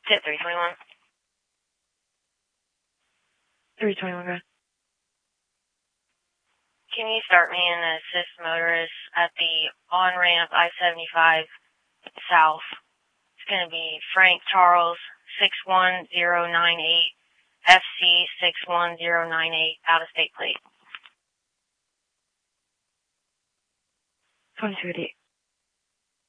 Tip 321. 321, go ahead. Can you start me an assist motorist at the on-ramp I-75 South? It's going to be Frank Charles 61098, FC 61098, out-of-state plate. 2288.